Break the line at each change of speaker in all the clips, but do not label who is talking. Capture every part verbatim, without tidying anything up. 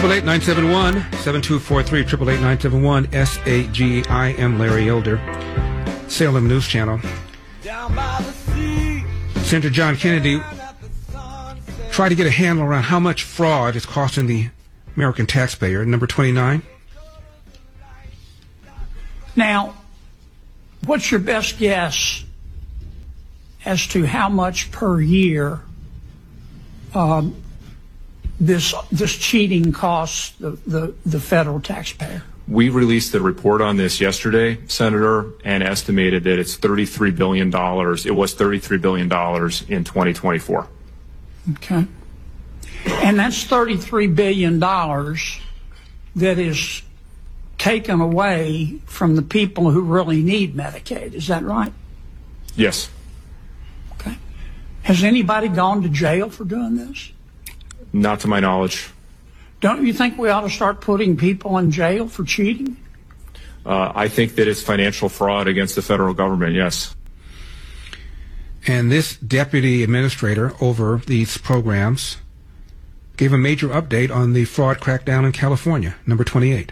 eight eight nine seven one seven two four three, eight eight eight nine seven one S A G. I am Larry Elder, Salem News Channel. Senator John Kennedy tried to get a handle around how much fraud is costing the American taxpayer. Number twenty-nine.
Now, what's your best guess as to how much per year um, this this cheating costs the, the, the federal taxpayer?
We released the report on this yesterday, Senator, and estimated that it's thirty-three billion dollars. It was thirty-three billion dollars in twenty twenty-four.
Okay. And that's thirty-three billion dollars that is taken away from the people who really need Medicaid. Is that right?
Yes.
Okay. Has anybody gone to jail for doing this?
Not to my knowledge.
Don't you think we ought to start putting people in jail for cheating?
Uh, I think that it's financial fraud against the federal government, yes.
And this deputy administrator over these programs gave a major update on the fraud crackdown in California. Number twenty-eight.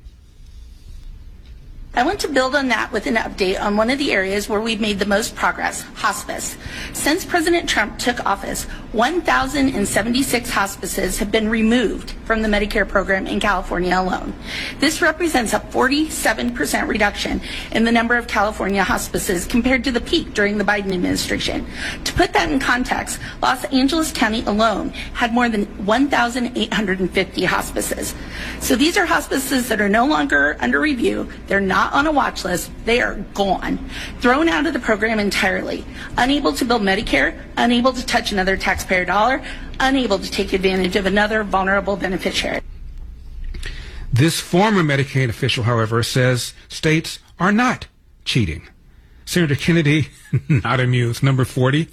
I want to build on that with an update on one of the areas where we've made the most progress, hospice. Since President Trump took office, one thousand seventy-six hospices have been removed from the Medicare program in California alone. This represents a forty-seven percent reduction in the number of California hospices compared to the peak during the Biden administration. To put that in context, Los Angeles County alone had more than one thousand eight hundred fifty hospices. So these are hospices that are no longer under review. They're not on a watch list. They are gone, thrown out of the program entirely, unable to build Medicare, unable to touch another taxpayer dollar, unable to take advantage of another vulnerable beneficiary.
This former Medicaid official, however, says states are not cheating. Senator Kennedy, not amused. Number forty.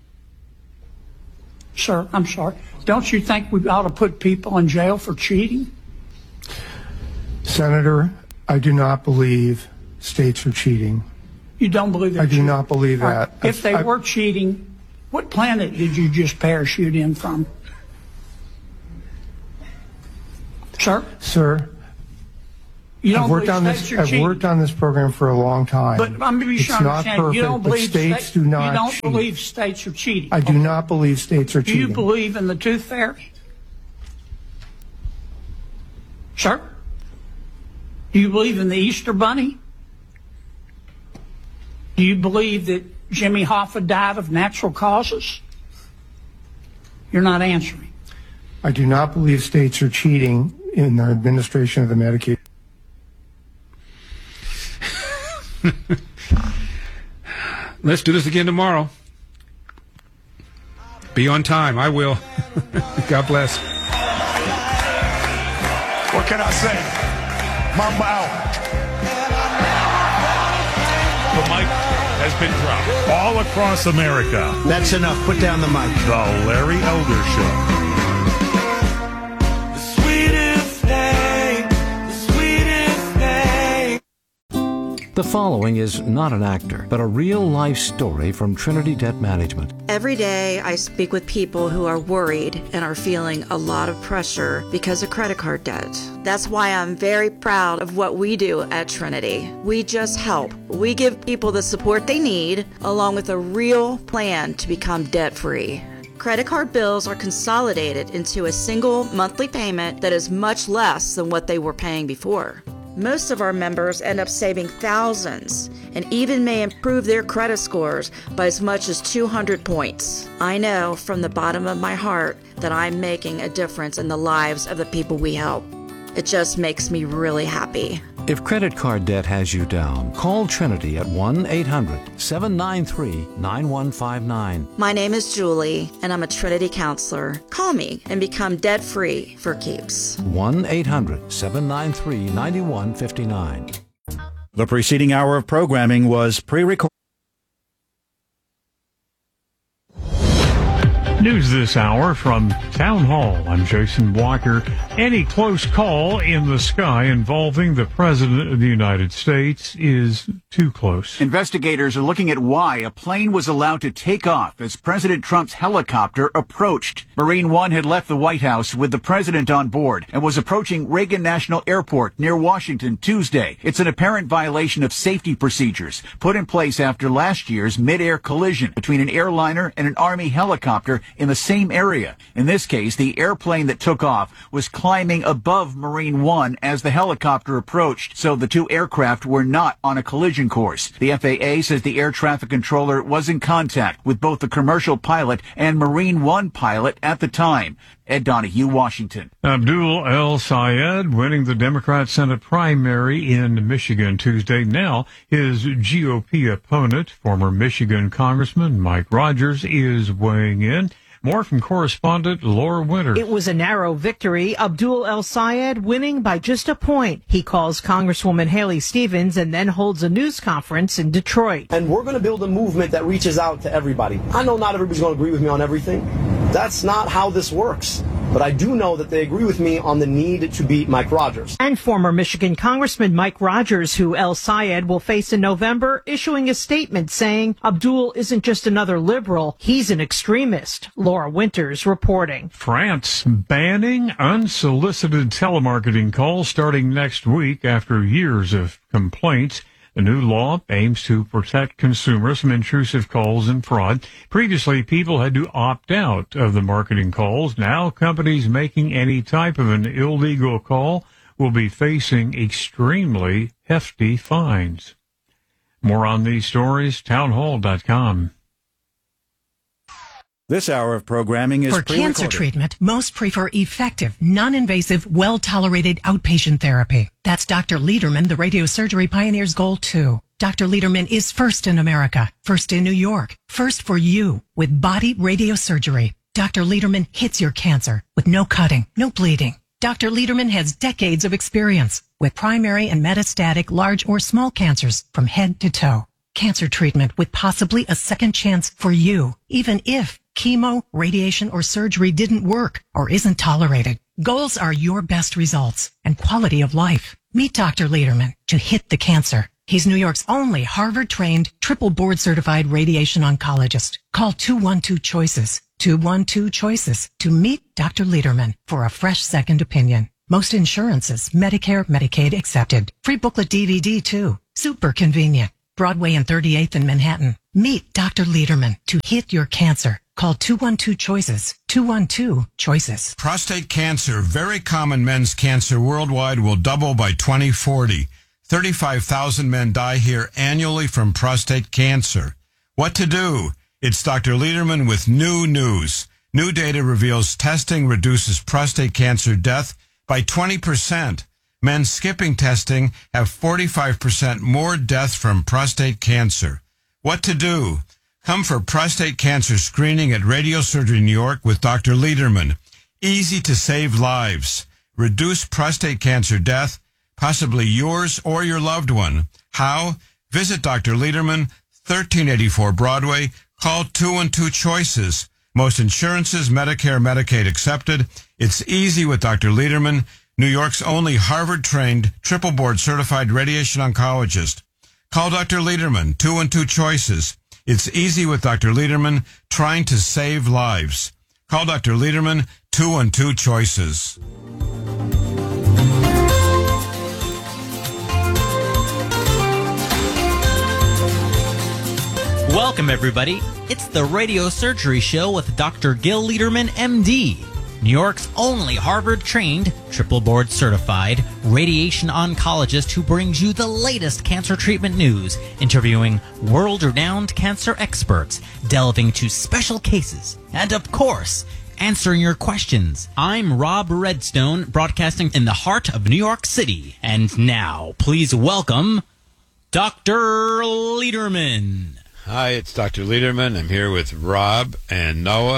Sir, I'm sorry. Don't you think we ought to put people in jail for cheating?
Senator, I do not believe states are cheating.
You don't believe that?
I do cheating. not believe that.
Right. If they
I've,
were cheating, what planet did you just parachute in from? Sir?
Sir,
you don't
I've worked on this. I've
cheating.
worked on this program for a long time.
But I'm be
it's
sure
not
understand.
perfect.
You don't
but
believe
states
sta-
do not.
You don't
cheat.
believe states are cheating.
I do okay. not believe states are
do
cheating.
Do you believe in the tooth fairy? Sir? Do you believe in the Easter Bunny? Do you believe that Jimmy Hoffa died of natural causes? You're not answering.
I do not believe states are cheating in their administration of the Medicaid.
Let's do this again tomorrow. Be on time. I will. God bless.
What can I say? Mamba out. The mic has been dropped all across America.
That's enough. Put down the mic.
The Larry Elder Show.
The sweetest thing, the sweetest thing.
The following is not an actor, but a real-life story from Trinity Debt Management.
Every day I speak with people who are worried and are feeling a lot of pressure because of credit card debt. That's why I'm very proud of what we do at Trinity. We just help. We give people the support they need, along with a real plan to become debt-free. Credit card bills are consolidated into a single monthly payment that is much less than what they were paying before. Most of our members end up saving thousands and even may improve their credit scores by as much as two hundred points. I know from the bottom of my heart that I'm making a difference in the lives of the people we help. It just makes me really happy.
If credit card debt has you down, call Trinity at one eight hundred seven nine three nine one five nine.
My name is Julie, and I'm a Trinity counselor. Call me and become debt-free for keeps.
one eight hundred seven nine three nine one five nine.
The preceding hour of programming was pre-recorded.
News this hour from Town Hall. I'm Jason Walker. Any close call in the sky involving the President of the United States is too close.
Investigators are looking at why a plane was allowed to take off as President Trump's helicopter approached. Marine One had left the White House with the president on board and was approaching Reagan National Airport near Washington Tuesday. It's an apparent violation of safety procedures put in place after last year's mid-air collision between an airliner and an Army helicopter in the same area. In this case, the airplane that took off was climbing above Marine One as the helicopter approached, so the two aircraft were not on a collision course. The F A A says the air traffic controller was in contact with both the commercial pilot and Marine One pilot at the time. Ed Donahue, Washington.
Abdul El Sayed winning the Democrat Senate primary in Michigan Tuesday. Now, his G O P opponent, former Michigan Congressman Mike Rogers, is weighing in. More from correspondent Laura Winters.
It was a narrow victory. Abdul El Sayed winning by just a point. He calls Congresswoman Haley Stevens and then holds a news conference in Detroit.
And we're going to build a movement that reaches out to everybody. I know not everybody's going to agree with me on everything. That's not how this works. But I do know that they agree with me on the need to beat Mike Rogers.
And former Michigan Congressman Mike Rogers, who El Sayed will face in November, issuing a statement saying Abdul isn't just another liberal, he's an extremist. Laura Winters reporting.
France banning unsolicited telemarketing calls starting next week after years of complaints. The new law aims to protect consumers from intrusive calls and fraud. Previously, people had to opt out of the marketing calls. Now, companies making any type of an illegal call will be facing extremely hefty fines. More on these stories, townhall dot com.
This hour of programming is
For cancer treatment, most prefer effective, non-invasive, well-tolerated outpatient therapy. That's Doctor Lederman, the radiosurgery pioneer's goal, too. Doctor Lederman is first in America, first in New York, first for you with body radiosurgery. Doctor Lederman hits your cancer with no cutting, no bleeding. Doctor Lederman has decades of experience with primary and metastatic large or small cancers from head to toe. Cancer treatment with possibly a second chance for you, even if chemo, radiation, or surgery didn't work or isn't tolerated. Goals are your best results and quality of life. Meet Doctor Lederman to hit the cancer. He's New York's only Harvard-trained, triple board-certified radiation oncologist. Call two one two choices, two one two choices to meet Doctor Lederman for a fresh second opinion. Most insurances, Medicare, Medicaid accepted. Free booklet D V D too. Super convenient. Broadway and thirty-eighth in Manhattan. Meet Doctor Lederman to hit your cancer. Call two one two choices, two one two choices.
Prostate cancer, very common men's cancer worldwide, will double by twenty forty. thirty-five thousand men die here annually from prostate cancer. What to do? It's Doctor Lederman with new news. New data reveals testing reduces prostate cancer death by twenty percent. Men skipping testing have forty-five percent more death from prostate cancer. What to do? Come for prostate cancer screening at Radiosurgery New York with Doctor Lederman. Easy to save lives. Reduce prostate cancer death, possibly yours or your loved one. How? Visit Doctor Lederman, thirteen eighty-four Broadway. Call two one two choices. Most insurances, Medicare, Medicaid accepted. It's easy with Doctor Lederman, New York's only Harvard-trained, triple board-certified radiation oncologist. Call Doctor Lederman, two one two choices. It's easy with Doctor Lederman, trying to save lives. Call Doctor Lederman, two one two choices.
Welcome, everybody. It's the Radio Surgery Show with Doctor Gil Lederman, M D. New York's only Harvard-trained, triple board-certified radiation oncologist who brings you the latest cancer treatment news, interviewing world-renowned cancer experts, delving into special cases, and of course, answering your questions. I'm Rob Redstone, broadcasting in the heart of New York City. And now, please welcome Doctor Lederman.
Hi, it's Doctor Lederman. I'm here with Rob and Noah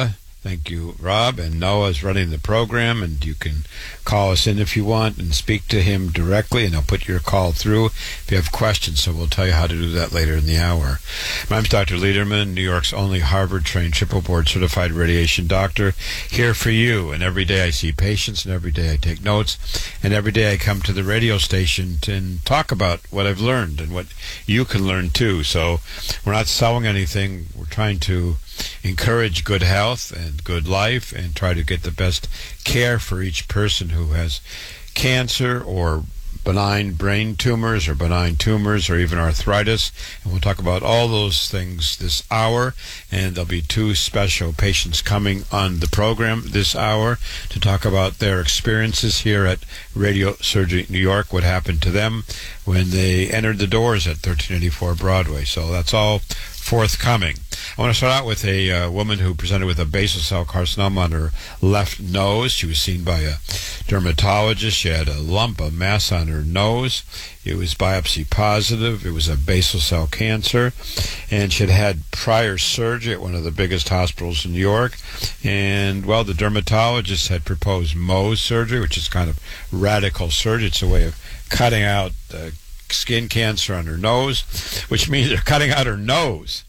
Thank you, Rob. And Noah's running the program, and you can call us in if you want and speak to him directly, and I'll put your call through if you have questions, so we'll tell you how to do that later in the hour. My name's Doctor Lederman, New York's only Harvard-trained, triple-board certified radiation doctor, here for you. And every day I see patients, and every day I take notes, and every day I come to the radio station to, and talk about what I've learned and what you can learn too. So we're not selling anything. We're trying to encourage good health and good life and try to get the best care for each person who has cancer or benign brain tumors or benign tumors or even arthritis. And we'll talk about all those things this hour. And there'll be two special patients coming on the program this hour to talk about their experiences here at Radio Surgery New York, what happened to them when they entered the doors at thirteen eighty-four Broadway. So that's all forthcoming. I want to start out with a uh, woman who presented with a basal cell carcinoma on her left nose. She was seen by a dermatologist. She had a lump, a mass on her nose. It was biopsy positive. It was a basal cell cancer. And she had had prior surgery at one of the biggest hospitals in New York. And, well, the dermatologist had proposed Mohs surgery, which is kind of radical surgery. It's a way of cutting out uh, skin cancer on her nose, which means they're cutting out her nose.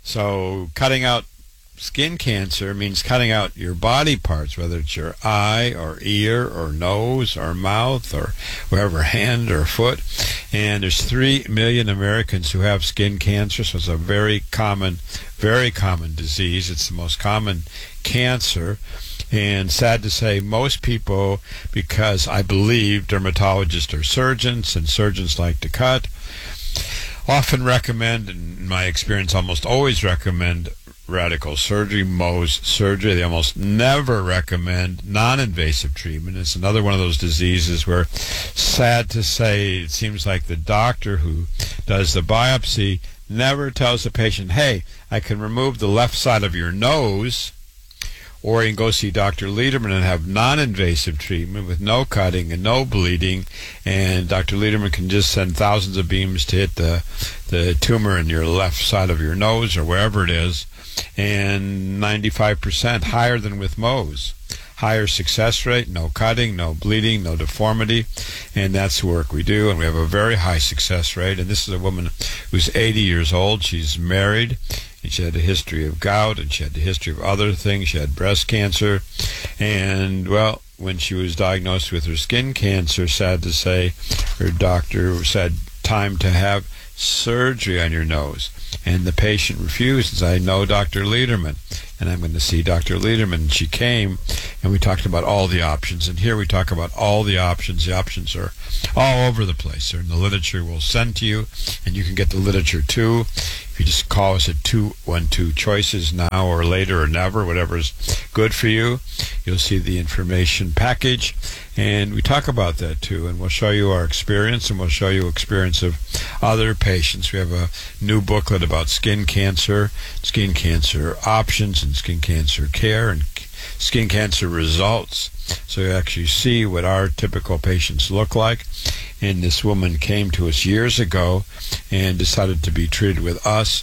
So cutting out skin cancer means cutting out your body parts, whether it's your eye or ear or nose or mouth or wherever, hand or foot. And there's three million Americans who have skin cancer, so it's a very common, very common disease. It's the most common cancer. And sad to say, most people, because I believe dermatologists are surgeons and surgeons like to cut, often recommend, and in my experience almost always recommend, radical surgery, Mohs surgery. They almost never recommend non-invasive treatment. It's another one of those diseases where, sad to say, it seems like the doctor who does the biopsy never tells the patient, hey, I can remove the left side of your nose, or you can go see Doctor Lederman and have non-invasive treatment with no cutting and no bleeding, and Doctor Lederman can just send thousands of beams to hit the, the tumor in your left side of your nose or wherever it is, and ninety-five percent higher than with Mohs. Higher success rate, no cutting, no bleeding, no deformity, and that's the work we do, and we have a very high success rate. And this is a woman who's eighty years old. She's married, and she had a history of gout, and she had a history of other things. She had breast cancer, and, well, when she was diagnosed with her skin cancer, sad to say, her doctor said, time to have surgery on your nose. And the patient refused and said, no, Doctor Lederman, and I'm going to see Doctor Lederman. And she came, and we talked about all the options. And here we talk about all the options. The options are all over the place. They're in the literature we'll send to you, and you can get the literature too. If you just call us at two one two choices, now or later or never, whatever is good for you, you'll see the information package. And we talk about that too, and we'll show you our experience, and we'll show you experience of other patients. We have a new booklet about skin cancer, skin cancer options, and skin cancer care, and skin cancer results. So you actually see what our typical patients look like. And this woman came to us years ago and decided to be treated with us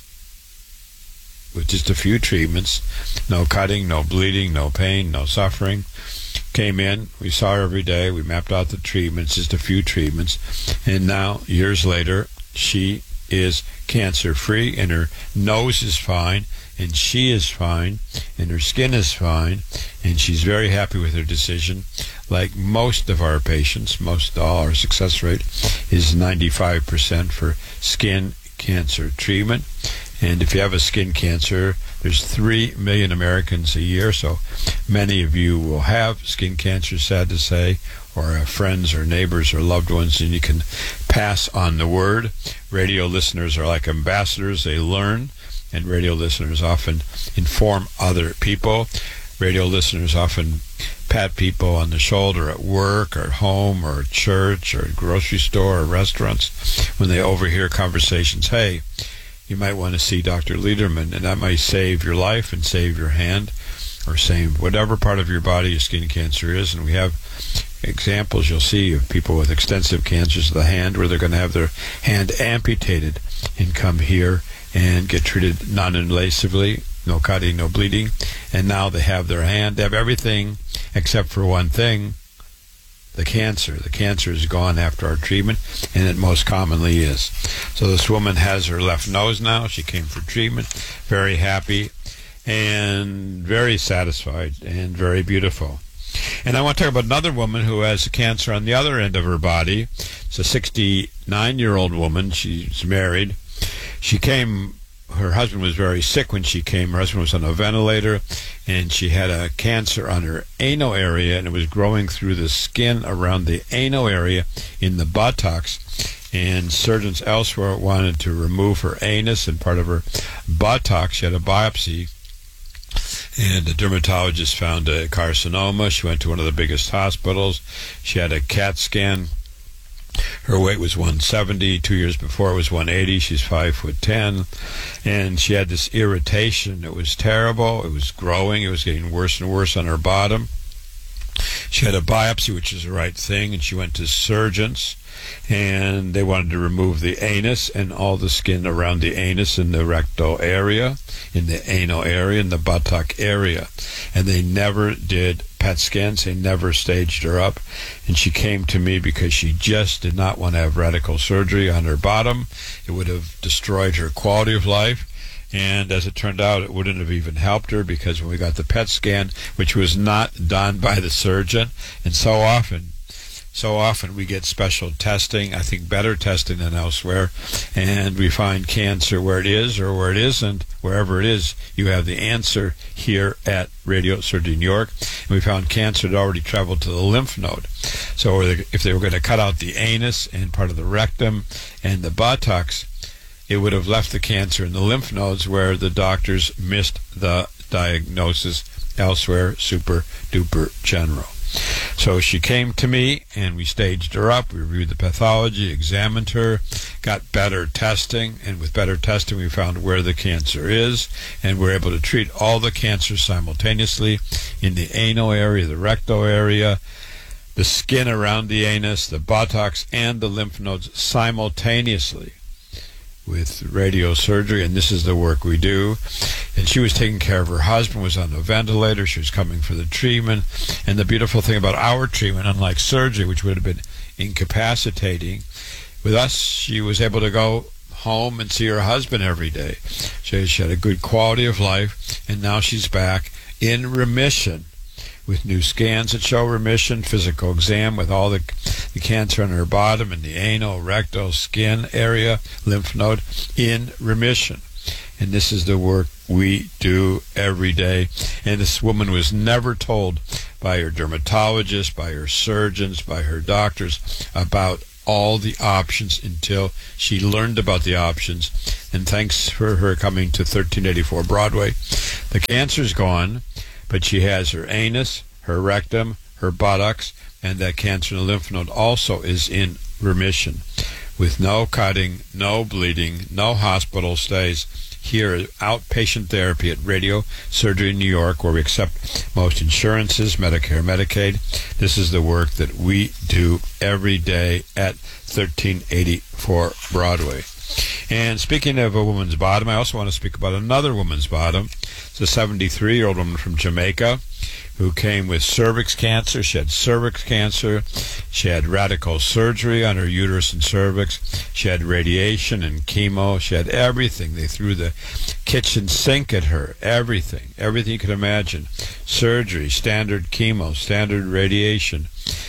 with just a few treatments. No cutting, no bleeding, no pain, no suffering. Came in, we saw her every day, we mapped out the treatments, just a few treatments, and now, years later, she is cancer-free, and her nose is fine, and she is fine, and her skin is fine, and she's very happy with her decision. Like most of our patients, most all our success rate is ninety-five percent for skin cancer treatment. And if you have a skin cancer, there's three million Americans a year, so many of you will have skin cancer, sad to say, or have friends or neighbors or loved ones, and you can pass on the word. Radio listeners are like ambassadors. They learn, and radio listeners often inform other people. Radio listeners often pat people on the shoulder at work or at home or at church or at grocery store or restaurants when they overhear conversations. Hey, you might want to see Doctor Lederman, and that might save your life and save your hand or save whatever part of your body your skin cancer is. And we have examples you'll see of people with extensive cancers of the hand where they're going to have their hand amputated and come here and get treated non-invasively
no cutting, no bleeding. And now they have their hand. They have everything except for one thing, the cancer. The cancer is gone after our treatment, and it most commonly is. So this woman has her left nose now. She came for treatment, very happy and very satisfied and very beautiful. And I want to talk about another woman who has cancer on the other end of her body. It's a sixty-nine-year-old woman. She's married. She came, her husband was very sick when she came. Her husband was on a ventilator, and she had a cancer on her anal area, and it was growing through the skin around the anal area in the buttocks. And surgeons elsewhere wanted to remove her anus and part of her buttocks. She had a biopsy, and the dermatologist found a carcinoma. She went to one of the biggest hospitals. She had a CAT scan. Her weight was one seventy. Two years before it was one eighty. She's five foot ten, and she had this irritation. It was terrible. It was growing. It was getting worse and worse on her bottom. She had a biopsy, which is the right thing, and she went to surgeons, and they wanted to remove the anus and all the skin around the anus in the rectal area, in the anal area, in the buttock area. And they never did P E T scans. They never staged her up. And she came to me because she just did not want to have radical surgery on her bottom. It would have destroyed her quality of life. And as it turned out, it wouldn't have even helped her, because when we got the P E T scan, which was not done by the surgeon, and so often, so often we get special testing, I think better testing than elsewhere, and we find cancer where it is or where it isn't. Wherever it is, you have the answer here at Radio Surgery New York. And we found cancer had already traveled to the lymph node. So if they were going to cut out the anus and part of the rectum and the buttocks, it would have left the cancer in the lymph nodes, where the doctors missed the diagnosis elsewhere, super duper general. So she came to me, and we staged her up. We reviewed the pathology, examined her, got better testing, and with better testing we found where the cancer is, and we're able to treat all the cancers simultaneously in the anal area, the rectal area, the skin around the anus, the buttocks, and the lymph nodes simultaneously with radiosurgery. And this is the work we do. And she was taking care of her husband, was on a ventilator. She was coming for the treatment. And the beautiful thing about our treatment, unlike surgery, which would have been incapacitating, with us, she was able to go home and see her husband every day. So she had a good quality of life, and now she's back in remission, with new scans that show remission, physical exam with all the, the cancer on her bottom and the anal, rectal, skin area, lymph node, in remission. And this is the work we do every day. And this woman was never told by her dermatologist, by her surgeons, by her doctors about all the options until she learned about the options. And thanks for her coming to thirteen eighty-four Broadway. The cancer's gone, but she has her anus, her rectum, her buttocks, and that cancer in the lymph node also is in remission, with no cutting, no bleeding, no hospital stays. Here is outpatient therapy at Radio Surgery New York, where we accept most insurances, Medicare, Medicaid. This is the work that we do every day at thirteen eighty-four Broadway. And speaking of a woman's bottom, I also want to speak about another woman's bottom. It's a seventy-three-year-old woman from Jamaica who came with cervix cancer. She had cervix cancer. She had radical surgery on her uterus and cervix. She had radiation and chemo. She had everything. They threw the kitchen sink at her. Everything. Everything you could imagine. Surgery, standard chemo, standard radiation.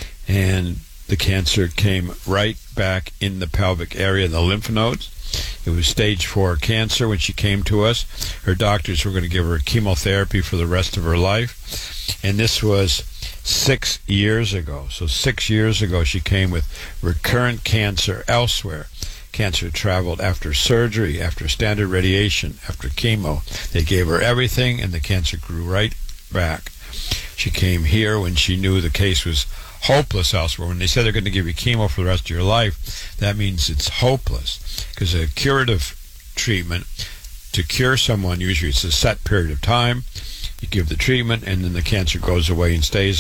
And the cancer came right back in the pelvic area, the lymph nodes. It was stage four cancer when she came to us. Her doctors were going to give her chemotherapy for the rest of her life. And this was six years ago. So six years ago she came with recurrent cancer elsewhere. Cancer traveled after surgery, after standard radiation, after chemo. They gave her everything, and the cancer grew right back. She came here when she knew the case was hopeless elsewhere. When they said they're going to give you chemo for the rest of your life, that means it's hopeless, because a curative treatment, to cure someone, usually it's a set period of time. You give the treatment, and then the cancer goes away and stays away.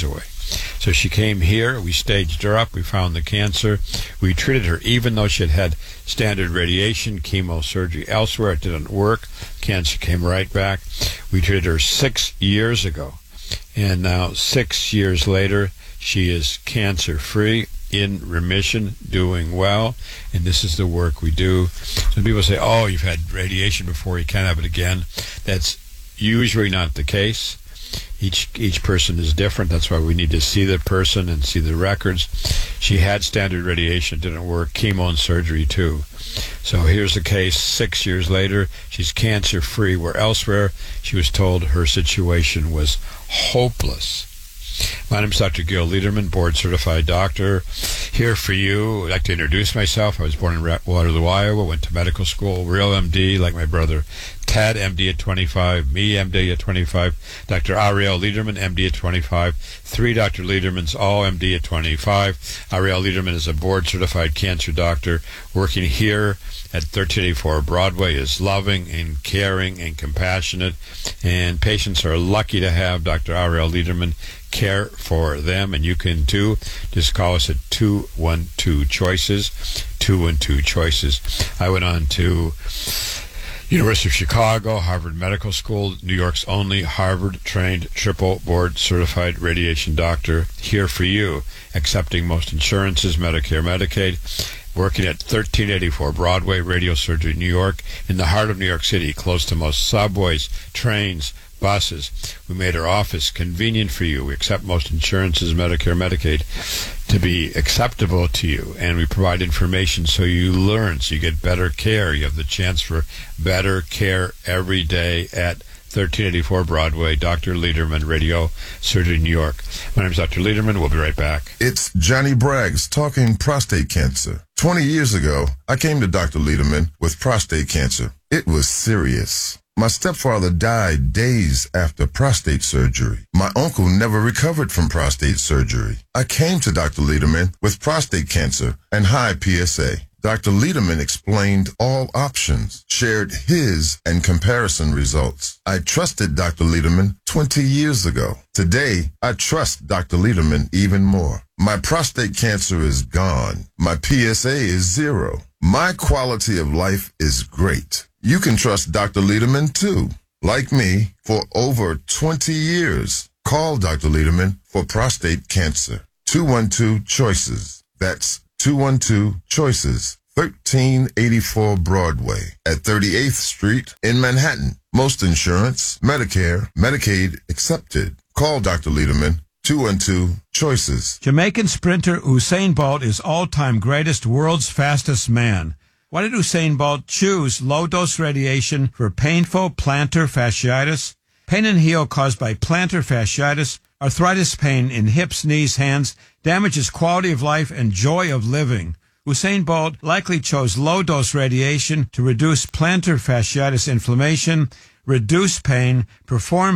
So she came here. We staged her up. We found the cancer. We treated her even though she had had standard radiation, chemosurgery elsewhere. It didn't work. Cancer came right back. We treated her six years ago. And now, six years later, she is cancer-free, in remission, doing well, and this is the work we do. Some people say, oh, you've had radiation before, you can't have it again. That's usually not the case. Each each person is different. That's why we need to see the person and see the records. She had standard radiation, didn't work, chemo and surgery too. So here's the case six years later. She's cancer-free, where elsewhere she was told her situation was hopeless. My name is Doctor Gil Liederman, board-certified doctor. Here for you. I'd like to introduce myself. I was born in Waterloo, Iowa, went to medical school, real M D, like my brother Ted, M D at twenty-five, me, M D at twenty-five, Doctor Ariel Liederman, M D at twenty-five, three Doctor Liedermans, all M D at twenty-five. Ariel Liederman is a board-certified cancer doctor working here at thirteen eighty-four Broadway, is loving and caring and compassionate, and patients are lucky to have Doctor Ariel Liederman care for them, and you can too. Just call us at two one two choices, two one two choices. I went on to University of Chicago, Harvard Medical School, New York's only Harvard-trained, triple board-certified radiation doctor, here for you, accepting most insurances, Medicare, Medicaid, working at thirteen eighty-four Broadway, Radiosurgery, New York, in the heart of New York City, close to most subways, trains, buses. We made our office convenient for you. We accept most insurances, Medicare, Medicaid, to be acceptable to you, and we provide information so you learn, so you get better care. You have the chance for better care every day at thirteen eighty-four Broadway, Doctor Liederman, Radio Surgery, New York. My name is Doctor Liederman. We'll be right back.
It's Johnny Braggs talking prostate cancer. twenty years ago, I came to Doctor Liederman with prostate cancer. It was serious. My stepfather died days after prostate surgery. My uncle never recovered from prostate surgery. I came to Doctor Liederman with prostate cancer and high P S A. Doctor Liederman explained all options, shared his and comparison results. I trusted Doctor Liederman twenty years ago. Today, I trust Doctor Liederman even more. My prostate cancer is gone. My P S A is zero. My quality of life is great. You can trust Doctor Liederman too. Like me, for over twenty years. Call Doctor Liederman for prostate cancer. two one two choices. That's two one two choices. thirteen eighty-four Broadway at thirty-eighth Street in Manhattan. Most insurance, Medicare, Medicaid accepted. Call Doctor Liederman. two one two choices.
Jamaican sprinter Usain Bolt is all-time greatest, world's fastest man. Why did Usain Bolt choose low-dose radiation for painful plantar fasciitis? Pain and heel caused by plantar fasciitis, arthritis pain in hips, knees, hands, damages quality of life and joy of living. Usain Bolt likely chose low-dose radiation to reduce plantar fasciitis inflammation, reduce pain, perform